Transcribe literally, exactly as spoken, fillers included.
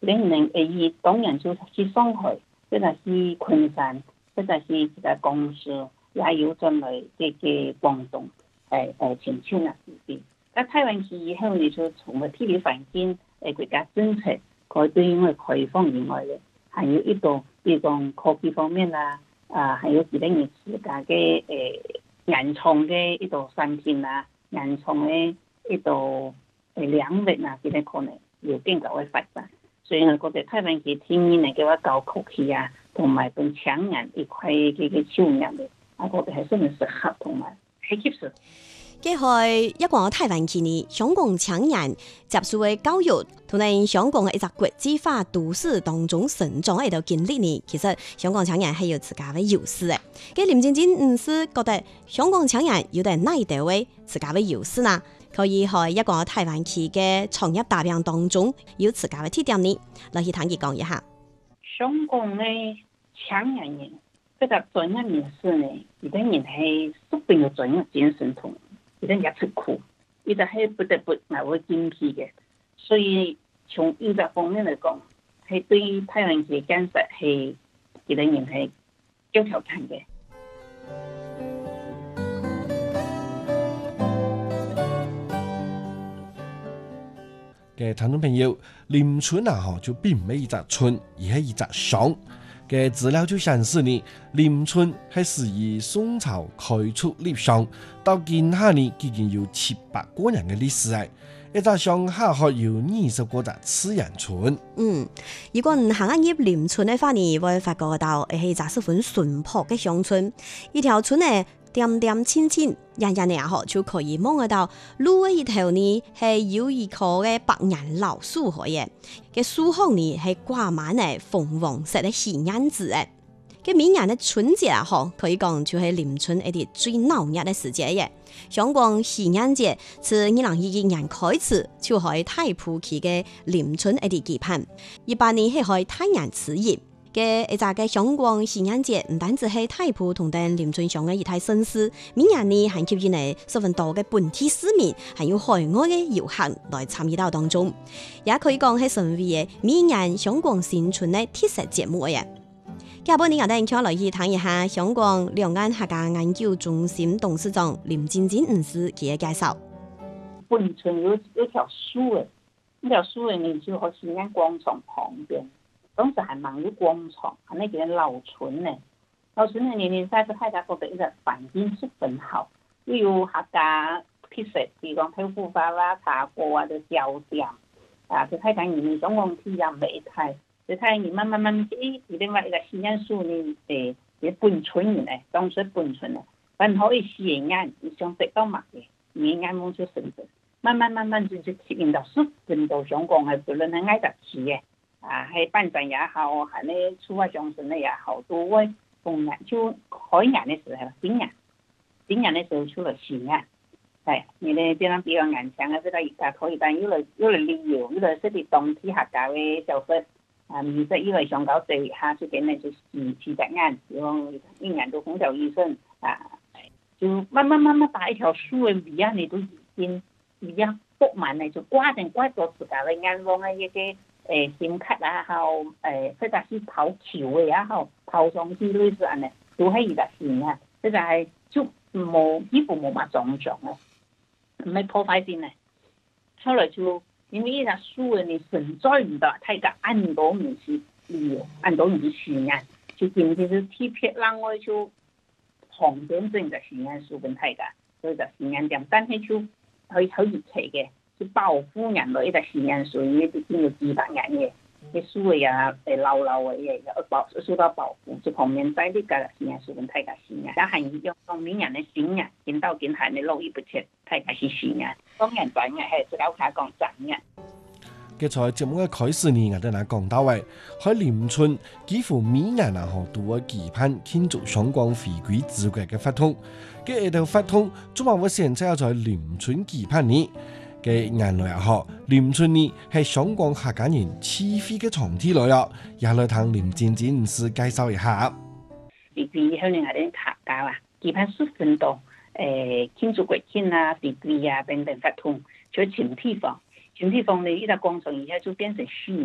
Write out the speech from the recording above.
人能會以當然就去上海，或者是昆山，或者是其他公司，也有進來這個廣東誒誒前線啊這邊。喺台灣去以後，你就從個地理環境誒國家政策，佢對因為開放以外嘅，還有一道比如講科技方面啊，啊，還有其他人自家嘅誒原創嘅一道產品啊，原創嘅一道誒領域啊，其他可能有更高嘅發展。所以我覺得台灣嘅天然嚟嘅話，高科技啊，同埋跟搶眼一塊嘅嘅超人嘅，我覺得係真係適合同埋係接受。 佢係一個台灣期呢，香港青年接受嘅教育，同埋香港嘅一個國際化都市當中成長嘅一道經歷呢，其實香港青年係有自家嘅優勢嘅。佢林靜靜唔是覺得香港青年有啲哪一度嘅自家嘅優勢呢？可以喺一個台灣期嘅創業大病當中有自家嘅特點呢？嚟去聽佢講一下。 香港嘅青年人，嗰個專業人士呢，有啲人係屬於有專業精神同。有啲日出苦，有啲係不得不捱會堅持嘅，所以從呢個方面嚟講，係對台灣嘅建設係有啲人係有挑戰嘅。 嘅聽眾朋友，林村啊，嗬就並唔係一隻村，而係一隻鄉。嘅資料就顯示呢，林村係始於宋朝開出立鄉，到今下呢，已經有七百個人嘅歷史誒。一隻鄉下可有二十個隻次人村。嗯， 如果唔行入林村嘅話呢，會發覺到係一隻十分淳樸嘅鄉村，一條村呢，點點青青，人人呢嗬就可以望得到路嘅一頭呢係有一棵嘅百年老樹嘅，嘅樹上呢係掛滿嘅鳳凰色嘅喜雁子嘅。嘅每年嘅春節啊，嗬可以講就係林村一啲最鬧熱嘅時節嘅。香港喜雁節自二零二二年開始就喺大埔區嘅林村一啲舉辦，一八年係喺太陽之夜。嘅一隻嘅香港喜雁節唔單止係大埔同埋林村鄉嘅一大盛事，每年呢還吸引嚟十分多嘅本地市民，還有海外嘅遊客來參與到當中，也可以講係成為嘅每年香港新春嘅特色節目嘅。下半年我哋請來去談一下香港兩岸客家研究中心董事長林靜靜女士嘅介紹。 本村有有條樹嘅，呢條樹嘅你就喺喜雁廣場旁邊。當時係蠻有廣場，係那個老村呢。老村呢，年年晒個大家覺得一個環境十分好，又有客家特色，比如講豆腐花啦、茶果啊、啲小店，啊，就睇緊年年總共體驗美態，就睇年慢慢慢啲，另外一個喜雁樹呢，誒，啲本村人咧，當時本村咧，很可以吸引眼，你想得到乜嘅，你眼望就成咗，慢慢慢慢就就吸引到十分到香港係無論係挨得起嘅。啊，係辦展也好，係呢出外鄉村呢也好，都會逢年就開年嘅時候，新年，新年嘅時候出嚟喜雁，係你哋邊樣比較眼強啊？這個而家可以，但係因為因為旅遊，因為識啲當地客家嘅消費，啊，唔識因為上到地下出邊呢就時時隻眼，用一年都空調醫生啊，就慢慢慢慢打一條樹嘅尾啊，你都已經已經佈滿嚟，就掛定掛咗自家嘅眼望啊一個。誒閃卡啊，好誒，或者是跑橋嘅也好，跑上去類似安尼，都係一個線啊。即係就冇幾乎冇乜撞撞啊，唔係破壞性啊。後來就因為呢隻樹你承載唔到，太過按到唔是旅遊，按到唔是喜雁，就變成是特別讓我就旁邊整個喜雁樹跟太過，所以就喜雁店，但係就可以好熱氣嘅。就保護人類一個喜雁樹，已經有幾百年嘅，啲樹啊，誒老老嘅嘢，要保受到保護。就旁邊栽啲個喜雁樹跟太過喜雁，但係用用明年嘅新雁，見到見係你路遇不切，太過是喜雁，當然專業係自己家講專業。 嘅在節目嘅開始呢，我哋嚟講到位，喺林村幾乎每年啊，都會舉辦慶祝香港回歸祖國嘅活動。嘅一條活動，仲話會選擇在林村舉辦呢。嘅眼內啊，嗬，林村呢係香港客家人起飛嘅場地來啊，也來聽林靜靜女士介紹一下。 回歸後呢，我哋客家啊，舉辦十分多誒慶祝國慶啊、回歸啊等等活動，就全地方，全地方呢，一個廣場以後就變成虛擬。